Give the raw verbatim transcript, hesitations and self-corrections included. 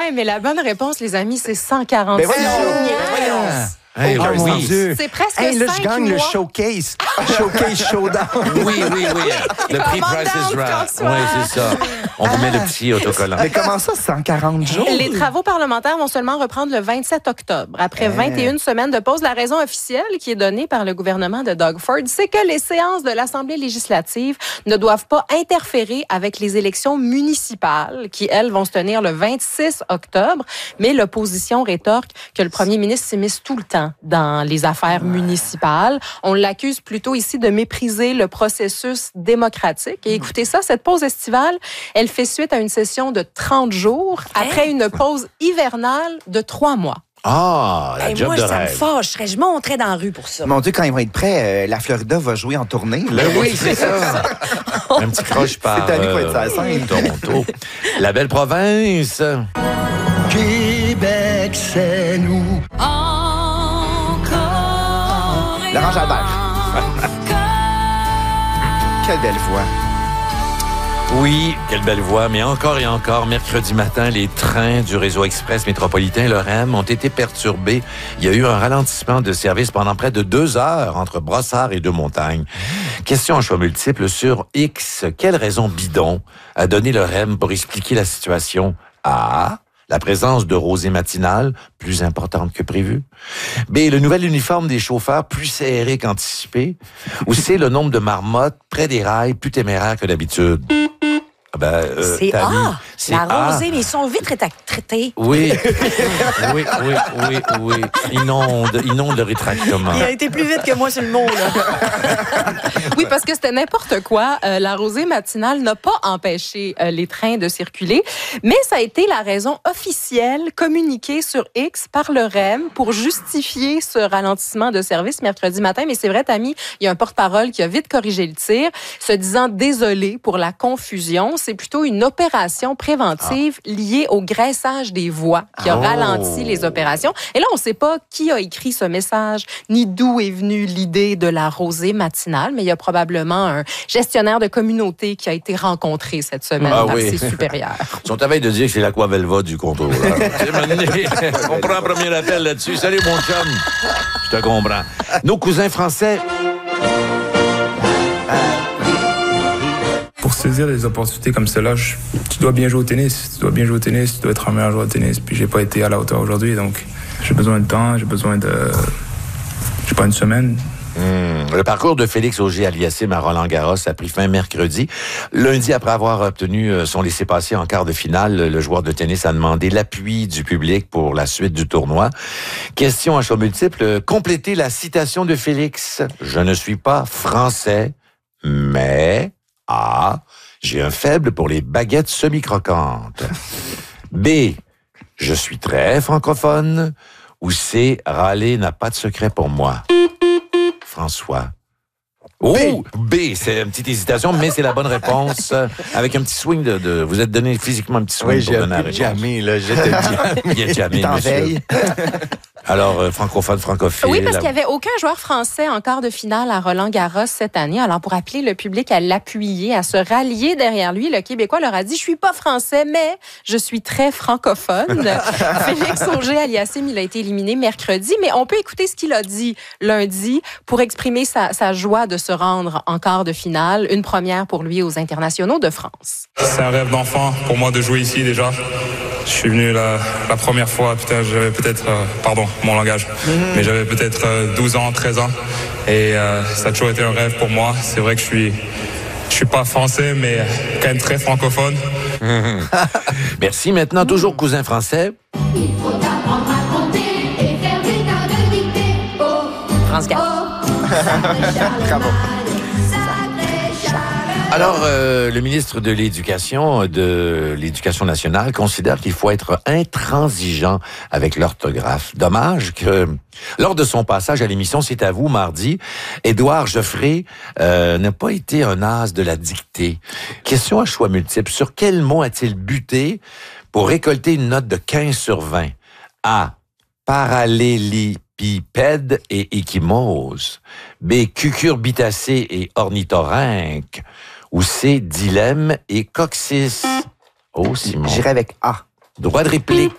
Ouais, mais la bonne réponse, les amis, c'est cent quarante-six Ben voyons, jours. ben voyons. Hey, Oh, oui. mon Dieu. C'est presque Hey, là, cinq je gagne mois. le showcase. Showcase Showdown. Oui, oui, oui. Le prix Commande Price is donc, Right. François. Oui, c'est ça. On vous met le petit autocollant. Mais comment ça, cent quarante jours? Les travaux parlementaires vont seulement reprendre le vingt-sept octobre. Après Hein. vingt et une semaines de pause, la raison officielle qui est donnée par le gouvernement de Doug Ford, c'est que les séances de l'Assemblée législative ne doivent pas interférer avec les élections municipales qui, elles, vont se tenir le vingt-six octobre. Mais l'opposition rétorque que le premier ministre s'immisce tout le temps dans les affaires municipales. On l'accuse plutôt ici de mépriser le processus démocratique. Et écoutez ça, cette pause estivale, elle fait suite à une session de trente jours après une pause hivernale de trois mois. Ah, la Hey, job moi, de ça me rêve. fâcherait. Je monterais dans la rue pour ça. Mon Dieu, quand ils vont être prêts, euh, la Florida va jouer en tournée. Là. Ben oui, c'est ça. Un petit croche par C'est à lui qu'il faut être sur la scène. Toronto. La belle province. Québec, c'est nous. Laurent Jalbert. Quelle belle voix. Oui, quelle belle voix. Mais encore et encore, mercredi matin, les trains du réseau express métropolitain, le R E M, ont été perturbés. Il y a eu un ralentissement de service pendant près de deux heures entre Brossard et Deux-Montagnes. Question à choix multiples sur X. Quelle raison bidon a donné le R E M pour expliquer la situation? A. La présence de rosée matinale, plus importante que prévu. B. Le nouvel uniforme des chauffeurs, plus serré qu'anticipé. Ou C. Le nombre de marmottes près des rails, plus téméraire que d'habitude. Ben, euh, C'est Tali, A. c'est La A. rosée, mais ils sont vite réta- traités. Oui, oui, oui, oui, oui. Inonde, inonde le rétractement. Il a été plus vite que moi sur le mot, là. Oui, parce que c'était n'importe quoi. Euh, la rosée matinale n'a pas empêché euh, les trains de circuler, mais ça a été la raison officielle communiquée sur X par le R E M pour justifier ce ralentissement de service mercredi matin. Mais c'est vrai, Tammy, il y a un porte-parole qui a vite corrigé le tir, se disant désolé pour la confusion. C'est plutôt une opération préventive ah. liée au graissage des voies qui a oh. ralenti les opérations. Et là, on ne sait pas qui a écrit ce message, ni d'où est venue l'idée de la rosée matinale, mais il y a probablement un gestionnaire de communauté qui a été rencontré cette semaine ah, par oui. ses supérieurs. Ils sont à veille de dire que c'est l'Aquavelva du contrôle. On prend un premier appel là-dessus. Salut, mon chum. Je te comprends. Nos cousins français... Pour saisir des opportunités comme celle-là, je, tu dois bien jouer au tennis. Tu dois bien jouer au tennis, tu dois être un meilleur joueur de tennis. Puis j'ai pas été à la hauteur aujourd'hui, donc j'ai besoin de temps, j'ai besoin de... J'ai pas une semaine. Mmh. Le parcours de Félix Auger-Aliassime à Roland-Garros a pris fin mercredi. Lundi, après avoir obtenu son laissez-passer en quart de finale, le joueur de tennis a demandé l'appui du public pour la suite du tournoi. Question à choix multiple. Complétez la citation de Félix. Je ne suis pas français, mais... A. J'ai un faible pour les baguettes semi-croquantes. B. Je suis très francophone. Ou C. Râler n'a pas de secret pour moi. François. Oh! B. C'est une petite hésitation, mais c'est la bonne réponse. Avec un petit swing de... de vous êtes donné physiquement un petit swing oui, pour donner la j'ai réponse. jamais, là. J'étais jamais. Il est jamais, en monsieur. veille. Alors, euh, francophone, francophile. Oui, parce qu'il n'y avait aucun joueur français en quart de finale à Roland-Garros cette année. Alors, pour appeler le public à l'appuyer, à se rallier derrière lui, le Québécois leur a dit « Je suis pas français, mais je suis très francophone. » Félix Auger-Aliassime, il a été éliminé mercredi, mais on peut écouter ce qu'il a dit lundi pour exprimer sa, sa joie de se rendre en quart de finale, une première pour lui aux internationaux de France. C'est un rêve d'enfant pour moi de jouer ici déjà. Je suis venu la, la première fois, putain, j'avais peut-être, euh, pardon, mon langage, mmh. mais j'avais peut-être euh, douze ans, treize ans, et euh, ça a toujours été un rêve pour moi. C'est vrai que je suis, je suis pas français, mais quand même très francophone. Mmh. Merci. Maintenant, toujours cousin français. Il faut apprendre à compter et faire des tas de dictées. Oh, France quatre. Bravo. Alors, euh, le ministre de l'Éducation, de l'Éducation nationale, considère qu'il faut être intransigeant avec l'orthographe. Dommage que, lors de son passage à l'émission C'est à vous, mardi, Édouard Geoffrey euh, n'a pas été un as de la dictée. Question à choix multiples. Sur quel mot a-t-il buté pour récolter une note de quinze sur vingt? A. Parallélépipède et échymose. B. Cucurbitacée et ornithorynque. Ou C. Dilemme et coccyx. Oh, Simon. J'irai avec A. Droit de réplique.